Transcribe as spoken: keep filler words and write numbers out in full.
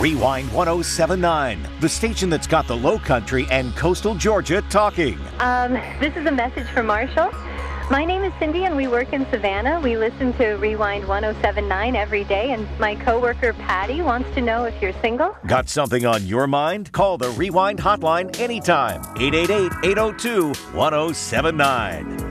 Rewind one oh seven nine, the station that's got the Low Country and coastal Georgia talking. Um, this is a message from Marshall. My name is Cindy and we work in Savannah. We listen to Rewind one oh seven nine every day, and my coworker Patty wants to know if you're single. Got something on your mind? Call the Rewind hotline anytime. eight eight eight, eight oh two, one oh seven nine.